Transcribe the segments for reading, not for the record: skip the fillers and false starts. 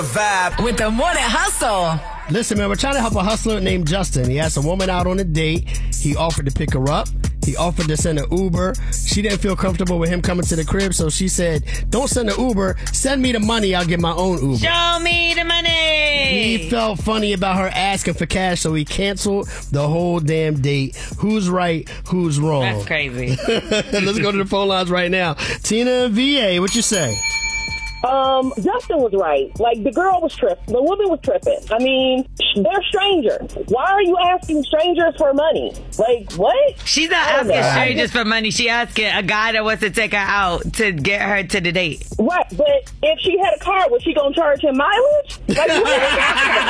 Vibe with the Morning Hustle. Listen, man, we're trying to help a hustler named Justin. He asked a woman out on a date. He offered to pick her up. He offered to send an Uber. She didn't feel comfortable with him coming to the crib, so she said, don't send an Uber. Send me the money. I'll get my own Uber. Show me the money. He felt funny about her asking for cash, so he canceled the whole damn date. Who's right? Who's wrong? That's crazy. Let's go to the phone lines right now. Tina and VA, what you say? Justin was right. Like, the girl was tripping. The woman was tripping. I mean, they're strangers. Why are you asking strangers for money? Like, what? She's not asking strangers for money. She asking a guy that wants to take her out to get her to the date. Right, but if she had a car, was she going to charge him mileage? Like, what are you talking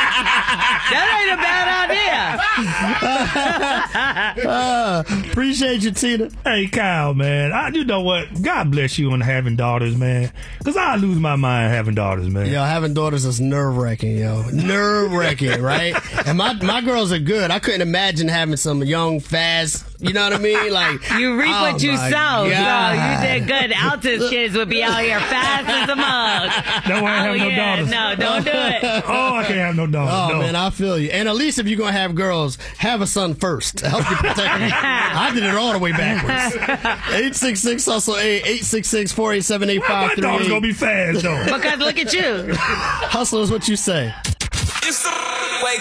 That ain't a bad idea. Appreciate you, Tina. Hey, Kyle, man. You know what? God bless you on having daughters, man. Because I lose my mind having daughters, man. Yo, having daughters is nerve-wracking, yo. Nerve-wracking, right? And my girls are good. I couldn't imagine having some young, fast, you know what I mean? Like, you reap what you sow. So you did good. Alta's kids would be out here fast as a mug. Don't want to have no daughters. No, don't do it. Oh, I can't have no daughters. Oh, man, I feel you. And at least if you're going to have girls, have a son first to help you protect them. I did it all the way backwards. 866-HUSTLE-A, 866-487-8538. My daughter's going to be fast, though. Because look at you. Hustlers, what you say? It's the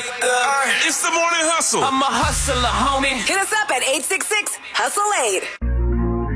It's the Morning Hustle. I'm a hustler, homie. Hit us up at 866-HUSTLE-8.